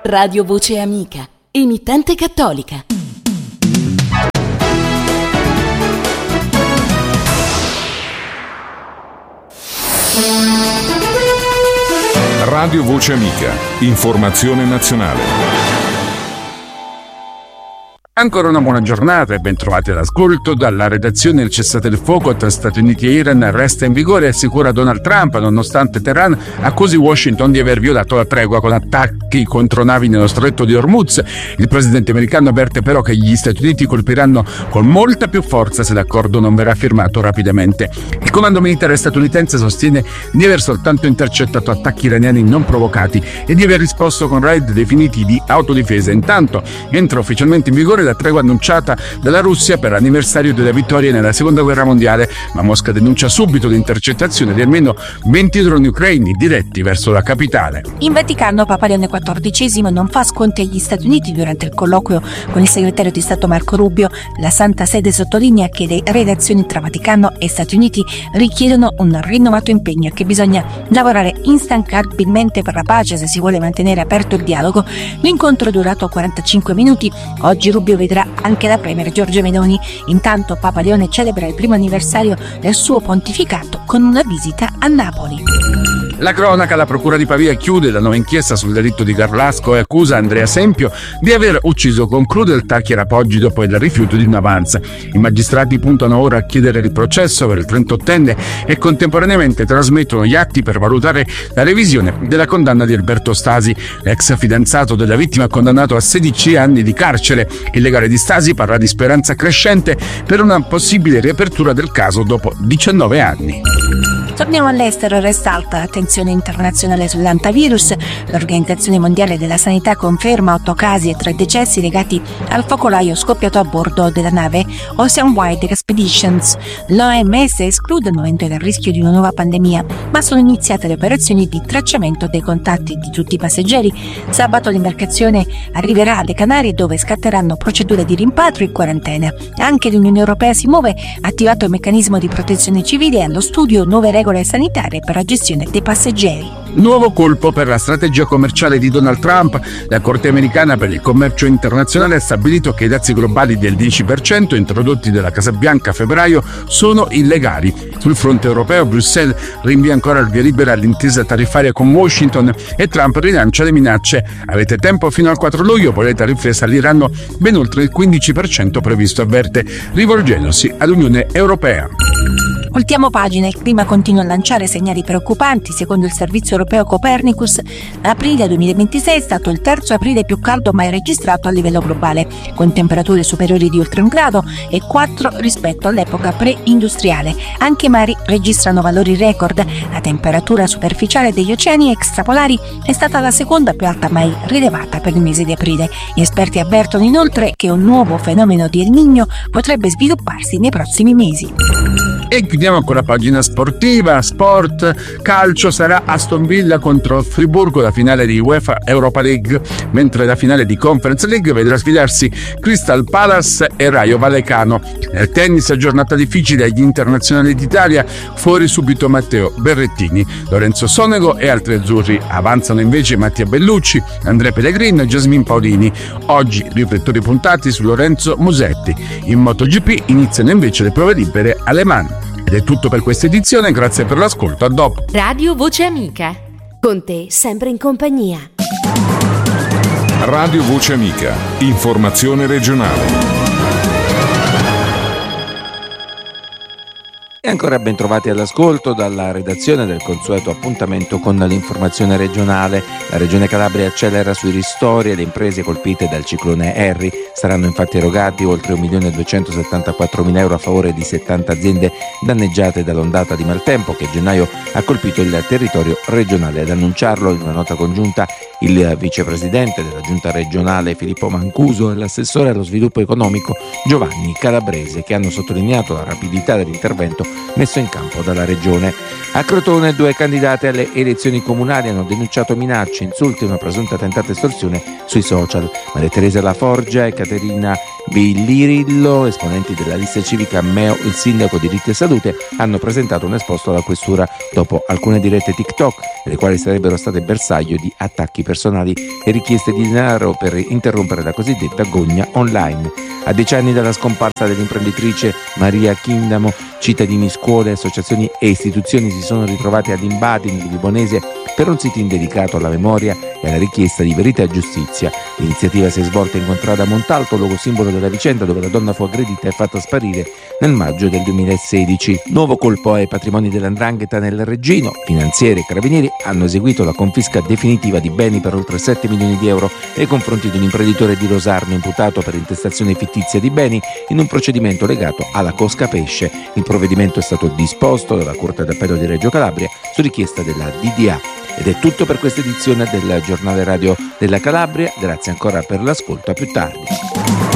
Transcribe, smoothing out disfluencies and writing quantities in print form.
Radio Voce Amica, emittente cattolica. Radio Voce Amica, informazione nazionale. Ancora una buona giornata e ben trovati all'ascolto. Dalla redazione il cessate il fuoco tra Stati Uniti e Iran resta in vigore e assicura Donald Trump, nonostante Teheran accusi Washington di aver violato la tregua con attacchi contro navi nello stretto di Hormuz. Il presidente americano avverte però che gli Stati Uniti colpiranno con molta più forza se l'accordo non verrà firmato rapidamente. Il comando militare statunitense sostiene di aver soltanto intercettato attacchi iraniani non provocati e di aver risposto con raid definiti di autodifesa. Intanto entra ufficialmente in vigore la tregua annunciata dalla Russia per l'anniversario della vittoria nella seconda guerra mondiale, ma Mosca denuncia subito l'intercettazione di almeno 20 droni ucraini diretti verso la capitale. In Vaticano Papa Leone XIV non fa sconti agli Stati Uniti. Durante il colloquio con il segretario di Stato Marco Rubio, la Santa Sede sottolinea che le relazioni tra Vaticano e Stati Uniti richiedono un rinnovato impegno e che bisogna lavorare instancabilmente per la pace se si vuole mantenere aperto il dialogo. L'incontro è durato 45 minuti. Oggi Rubio vedrà anche la premier Giorgia Meloni. Intanto Papa Leone celebra il primo anniversario del suo pontificato con una visita a Napoli. La cronaca: la procura di Pavia chiude la nuova inchiesta sul delitto di Garlasco e accusa Andrea Sempio di aver ucciso con crudeltà Chiara Poggi dopo il rifiuto di un avanzo. I magistrati puntano ora a chiedere il processo per il 38enne e contemporaneamente trasmettono gli atti per valutare la revisione della condanna di Alberto Stasi, l'ex fidanzato della vittima condannato a 16 anni di carcere. Il legale di Stasi parla di speranza crescente per una possibile riapertura del caso dopo 19 anni. Torniamo all'estero. Resta alta l'attenzione internazionale sull'antivirus. L'Organizzazione Mondiale della Sanità conferma 8 casi e 3 decessi legati al focolaio scoppiato a bordo della nave Ocean Wide Expeditions. L'OMS esclude al momento il rischio di una nuova pandemia, ma sono iniziate le operazioni di tracciamento dei contatti di tutti i passeggeri. Sabato l'imbarcazione arriverà alle Canarie, dove scatteranno procedure di rimpatrio e quarantena. Anche l'Unione Europea si muove, ha attivato il meccanismo di protezione civile e allo studio nuove regole sanitarie per la gestione dei passeggeri. Nuovo colpo per la strategia commerciale di Donald Trump. La Corte americana per il commercio internazionale ha stabilito che i dazi globali del 10% introdotti dalla Casa Bianca a febbraio sono illegali. Sul fronte europeo Bruxelles rinvia ancora il via libera all'intesa tariffaria con Washington e Trump rilancia le minacce. Avete tempo fino al 4 luglio, poi le tariffe saliranno ben oltre il 15% previsto, avverte, rivolgendosi all'Unione Europea. Voltiamo pagina. Il clima continua a lanciare segnali preoccupanti. Secondo il servizio europeo Copernicus, l'aprile 2026 è stato il terzo aprile più caldo mai registrato a livello globale, con temperature superiori di oltre 1 grado e 4 rispetto all'epoca pre-industriale. Anche i mari registrano valori record. La temperatura superficiale degli oceani extrapolari è stata la seconda più alta mai rilevata per il mese di aprile. Gli esperti avvertono inoltre che un nuovo fenomeno di El Niño potrebbe svilupparsi nei prossimi mesi. E chiudiamo con la pagina sportiva. Sport, calcio, sarà Aston Villa contro Friburgo la finale di UEFA Europa League, mentre la finale di Conference League vedrà sfidarsi Crystal Palace e Rayo Vallecano. Nel tennis, giornata difficile agli internazionali d'Italia, fuori subito Matteo Berrettini, Lorenzo Sonego e altri azzurri. Avanzano invece Mattia Bellucci, Andrea Pellegrino e Jasmine Paolini. Oggi riflettori puntati su Lorenzo Musetti. In MotoGP iniziano invece le prove libere alle Mans. Ed è tutto per questa edizione, grazie per l'ascolto, a dopo. Radio Voce Amica, con te sempre in compagnia. Radio Voce Amica, informazione regionale. E ancora ben trovati all'ascolto dalla redazione del consueto appuntamento con l'informazione regionale. La Regione Calabria accelera sui ristori alle imprese colpite dal ciclone Harry. Saranno infatti erogati oltre 1.274.000 euro a favore di 70 aziende danneggiate dall'ondata di maltempo che a gennaio ha colpito il territorio regionale. Ad annunciarlo in una nota congiunta il vicepresidente della giunta regionale Filippo Mancuso e l'assessore allo sviluppo economico Giovanni Calabrese, che hanno sottolineato la rapidità dell'intervento messo in campo dalla regione. A Crotone 2 candidate alle elezioni comunali hanno denunciato minacce, insulti e una presunta tentata estorsione sui social. Maria Teresa Laforgia e Caterina Villirillo, esponenti della lista civica Meo, il sindaco diritti e salute, hanno presentato un esposto alla questura dopo alcune dirette TikTok, le quali sarebbero state bersaglio di attacchi personali e richieste di denaro per interrompere la cosiddetta gogna online. A 10 anni dalla scomparsa dell'imprenditrice Maria Chindamo, cittadini, scuole, associazioni e istituzioni si sono ritrovati ad Imbadi, nel Vibonese, per un sit-in dedicato alla memoria e alla richiesta di verità e giustizia. L'iniziativa si è svolta in contrada Montalto, luogo simbolo della vicenda, dove la donna fu aggredita e fatta sparire nel maggio del 2016. Nuovo colpo ai patrimoni dell''ndrangheta nel Reggino. Finanzieri e carabinieri hanno eseguito la confisca definitiva di beni per oltre 7 milioni di euro nei confronti di un imprenditore di Rosarno imputato per intestazione fittizia di beni in un procedimento legato alla cosca pesce. Il provvedimento è stato disposto dalla Corte d'Appello di Reggio Calabria su richiesta della DDA. Ed è tutto per questa edizione del Giornale Radio della Calabria. Grazie ancora per l'ascolto, a più tardi.